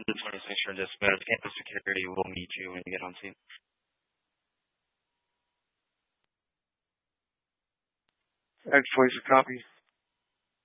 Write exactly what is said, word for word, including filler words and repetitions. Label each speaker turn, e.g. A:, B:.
A: twenty-six for dispatch. Campus security will meet you when you get on scene.
B: X twenty-six, copy.